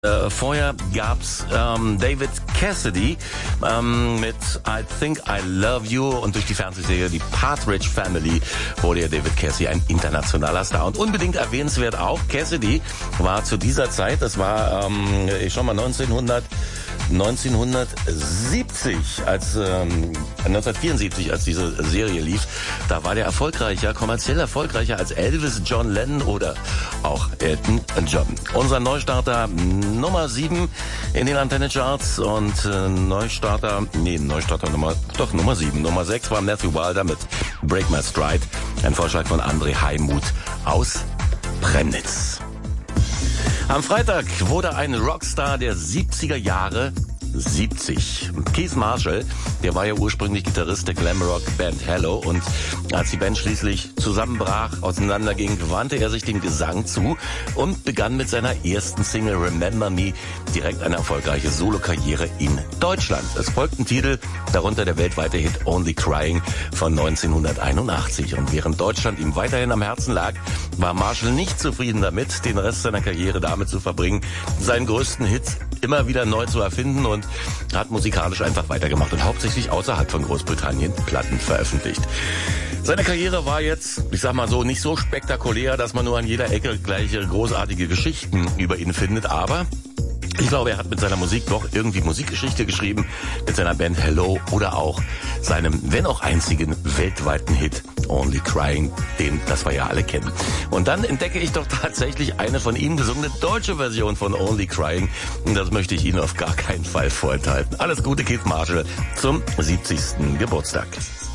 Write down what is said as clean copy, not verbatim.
Vorher gab's David Cassidy mit I Think I Love You, und durch die Fernsehserie Die Partridge Family wurde ja David Cassidy ein internationaler Star. Und unbedingt erwähnenswert auch, Cassidy war zu dieser Zeit, das war 1974, als diese Serie lief, da war der kommerziell erfolgreicher als Elvis, John Lennon oder auch Elton John. Unser Neustarter Nummer 7 in den Antenne-Charts und Nummer 7. Nummer 6 war Matthew Wilder mit Break My Stride, ein Vorschlag von André Heimuth aus Premnitz. Am Freitag wurde ein Rockstar der 70er Jahre 70. Keith Marshall, der war ja ursprünglich Gitarrist der Glamrock-Band Hello, und als die Band schließlich zusammenbrach, auseinanderging, wandte er sich dem Gesang zu und begann mit seiner ersten Single Remember Me direkt eine erfolgreiche Solokarriere in Deutschland. Es folgten Titel, darunter der weltweite Hit Only Crying von 1981. Und während Deutschland ihm weiterhin am Herzen lag, war Marshall nicht zufrieden damit, den Rest seiner Karriere damit zu verbringen, seinen größten Hits immer wieder neu zu erfinden, und hat musikalisch einfach weitergemacht und hauptsächlich außerhalb von Großbritannien Platten veröffentlicht. Seine Karriere war jetzt, ich sag mal so, nicht so spektakulär, dass man nur an jeder Ecke gleiche großartige Geschichten über ihn findet, aber ich glaube, er hat mit seiner Musik doch irgendwie Musikgeschichte geschrieben, mit seiner Band Hello oder auch seinem, wenn auch einzigen, weltweiten Hit Only Crying, das wir ja alle kennen. Und dann entdecke ich doch tatsächlich eine von ihm gesungene deutsche Version von Only Crying, und das möchte ich Ihnen auf gar keinen Fall vorenthalten. Alles Gute, Keith Marshall, zum 70. Geburtstag.